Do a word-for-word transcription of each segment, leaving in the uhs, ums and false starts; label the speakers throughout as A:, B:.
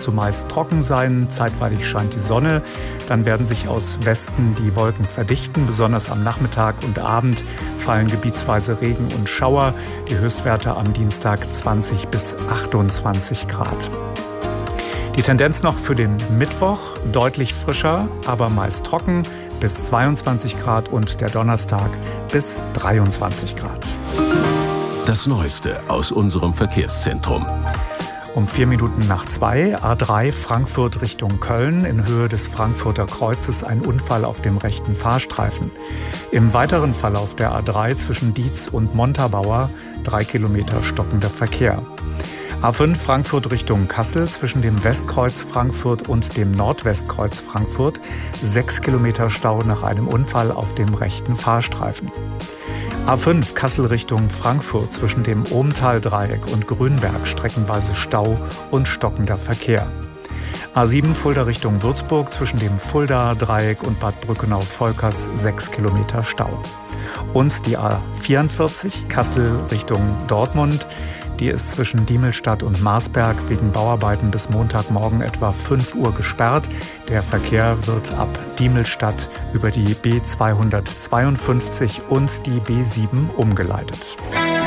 A: zumeist trocken sein. Zeitweilig scheint die Sonne. Dann werden sich aus Westen die Wolken verdichten. Besonders am Nachmittag und Abend fallen gebietsweise Regen und Schauer. Die Höchstwerte am Dienstag zwanzig bis achtundzwanzig Grad. Die Tendenz noch für den Mittwoch, deutlich frischer, aber meist trocken, bis zweiundzwanzig Grad und der Donnerstag bis dreiundzwanzig Grad.
B: Das Neueste aus unserem Verkehrszentrum.
A: Um vier Minuten nach zwei, A drei Frankfurt Richtung Köln, in Höhe des Frankfurter Kreuzes ein Unfall auf dem rechten Fahrstreifen. Im weiteren Verlauf der A drei zwischen Dietz und Montabaur drei Kilometer stockender Verkehr. A fünf Frankfurt Richtung Kassel zwischen dem Westkreuz Frankfurt und dem Nordwestkreuz Frankfurt sechs Kilometer Stau nach einem Unfall auf dem rechten Fahrstreifen. A fünf Kassel Richtung Frankfurt zwischen dem Ohmtal-Dreieck und Grünberg streckenweise Stau und stockender Verkehr. A sieben Fulda Richtung Würzburg zwischen dem Fulda-Dreieck und Bad Brückenau-Volkers sechs Kilometer Stau. Und die A vierundvierzig Kassel Richtung Dortmund. Die ist zwischen Diemelstadt und Marsberg wegen Bauarbeiten bis Montagmorgen etwa fünf Uhr gesperrt. Der Verkehr wird ab Diemelstadt über die B zweihundertzweiundfünfzig und die B sieben umgeleitet.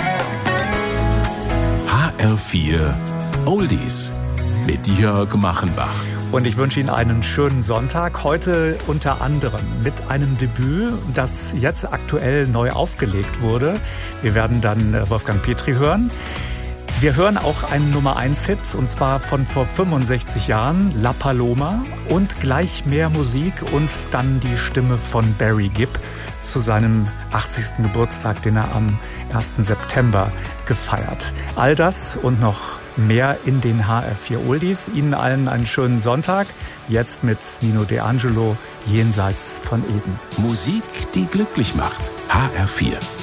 B: H R vier Oldies mit Jörg Machenbach.
A: Und ich wünsche Ihnen einen schönen Sonntag. Heute unter anderem mit einem Debüt, das jetzt aktuell neu aufgelegt wurde. Wir werden dann Wolfgang Petri hören. Wir hören auch einen Nummer eins Hit, und zwar von vor fünfundsechzig Jahren, La Paloma, und gleich mehr Musik und dann die Stimme von Barry Gibb zu seinem achtzigsten Geburtstag, den er am ersten September gefeiert. All das und noch mehr in den H R vier Oldies. Ihnen allen einen schönen Sonntag. Jetzt mit Nino De Angelo, Jenseits von Eden.
B: Musik, die glücklich macht. H R vier.